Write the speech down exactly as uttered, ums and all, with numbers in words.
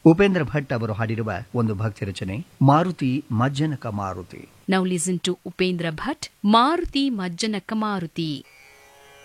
ಉಪೇಂದ್ರ ಭಟ್ ಅವರು ಹಾಡಿರುವ ಒಂದು ಭಕ್ತಿ ರಚನೆ Maruti ಮಜ್ಜನಕ Maruti. Now listen to Upendra Bhatt, Maruti Majjanaka Maruti.